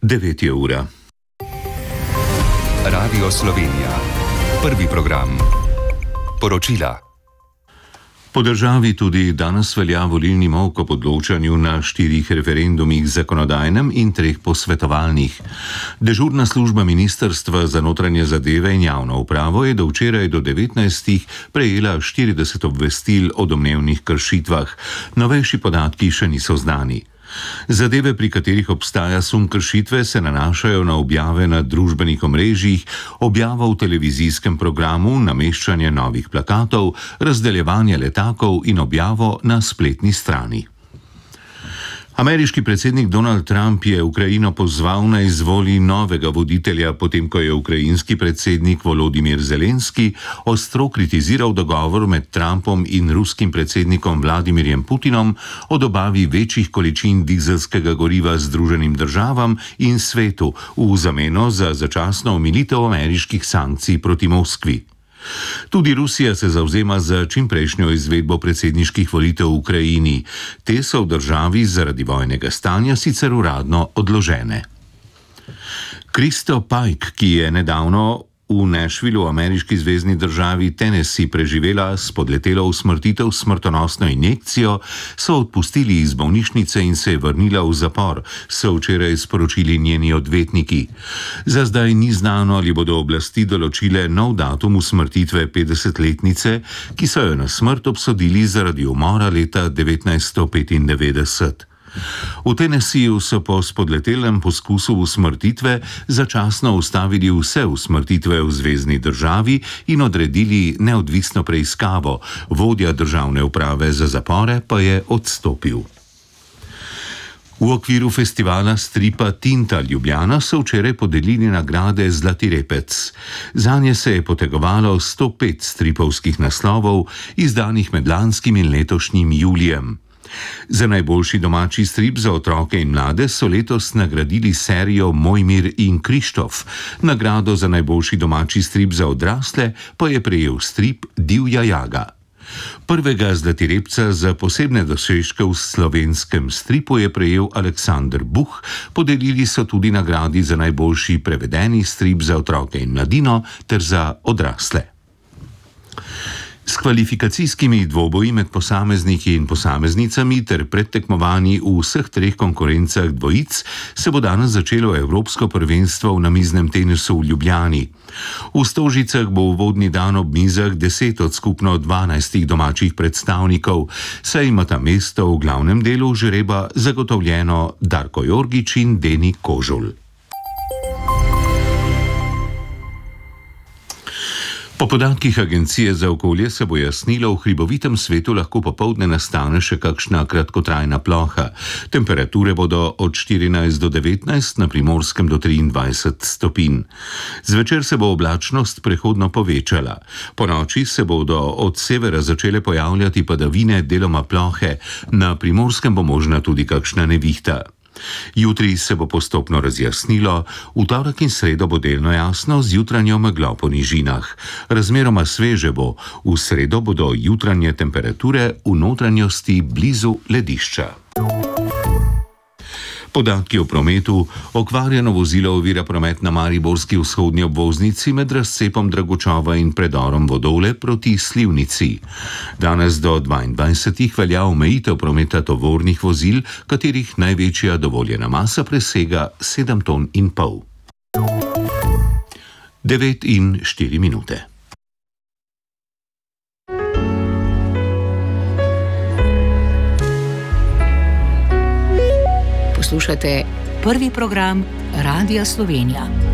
9 je ura. Radio Slovenija. Prvi program. Poročila. Po državi tudi danes velja volilni molk ob odločanju na 4 referendumih zakonodajnem in 3 posvetovalnih. Dežurna služba Ministrstva za notranje zadeve in javno upravo je do včeraj do 19. prejela 40 obvestil o domnevnih kršitvah. Novejši podatki še niso znani. Zadeve, pri katerih obstaja sum kršitve, se nanašajo na objave na družbenih omrežjih, objavo v televizijskem programu, nameščanje novih plakatov, razdeljevanje letakov in objavo na spletni strani. Ameriški predsednik Donald Trump je Ukrajino pozval, naj izvoli novega voditelja, potem ko je ukrajinski predsednik Volodimir Zelenski ostro kritiziral dogovor med Trumpom in ruskim predsednikom Vladimirjem Putinom o dobavi večjih količin dizelskega goriva Združenim državam in svetu v zameno za začasno omilitev ameriških sankcij proti Moskvi. Tudi Rusija se zavzema za čimprejšnjo izvedbo predsedniških volitev v Ukrajini. Te so v državi zaradi vojnega stanja sicer uradno odložene. Kristo Pike, ki je nedavno v Nashvillu, ameriški zvezni državi Tennessee, preživela spodletelo usmrtitev s smrtonosno injekcijo, so odpustili iz bolnišnice in se je vrnila v zapor, so včeraj sporočili njeni odvetniki. Za zdaj ni znano, ali bodo oblasti določile nov datum usmrtitve 50-letnice, ki so jo na smrt obsodili zaradi umora leta 1995. V Tennesseeju so po spodletelem poskusu usmrtitve začasno ustavili vse usmrtitve v zvezni državi in odredili neodvisno preiskavo. Vodja državne uprave za zapore pa je odstopil. V okviru festivala stripa Tinta Ljubljana so včeraj podelili nagrade Zlati repec. Zanje se je potegovalo 105 stripovskih naslovov, izdanih med lanskim in letošnjim julijem. Za najboljši domači strip za otroke in mlade so letos nagradili serijo Mojmir in Krištof. Nagrado za najboljši domači strip za odrasle pa je prejel strip Divja jaga. Prvega zlatirepca za posebne dosežke v slovenskem stripu je prejel Aleksander Buh, podelili so tudi nagradi za najboljši prevedeni strip za otroke in mladino ter za odrasle. S kvalifikacijskimi dvoboji med posamezniki in posameznicami ter predtekmovanji v vseh 3 konkurencah dvojic se bo danes začelo Evropsko prvenstvo v namiznem tenisu v Ljubljani. V Stožicah bo uvodni dan ob mizah 10 od skupno 12 domačih predstavnikov, saj imata mesto v glavnem delu žreba zagotovljeno Darko Jorgič in Deni Kožul. Po podatkih Agencije za okolje se bo jasnilo, v hribovitem svetu lahko popoldne nastane še kakšna kratkotrajna ploha. Temperature bodo od 14 do 19, na Primorskem do 23 stopinj. Zvečer se bo oblačnost prehodno povečala. Po noči se bodo od severa začele pojavljati padavine, deloma plohe. Na Primorskem bo možna tudi kakšna nevihta. Jutri se bo postopno razjasnilo, v torek in sredo bo delno jasno z jutranjo meglo po nižinah. Razmeroma sveže bo, v sredo bodo jutranje temperature v notranjosti blizu ledišča. Podatki o prometu. Okvarjeno vozilo ovira promet na mariborski vzhodni obvoznici med razcepom Dragočova in predorom Vodole proti Slivnici. Danes do 22. velja omejitev prometa tovornih vozil, katerih največja dovoljena masa presega 7,5 ton. 9:04. Poslušate prvi program Radia Slovenija.